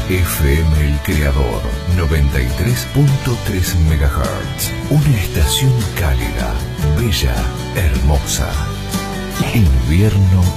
FM El Creador, 93.3 MHz. Una estación cálida, bella, hermosa. Invierno